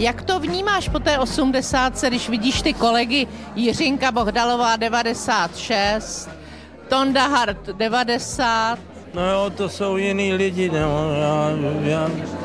Jak to vnímáš po té 80, když vidíš ty kolegy Jiřinka Bohdalová 96, Tonda Hart 90? No jo, to jsou jiný lidi, no. Já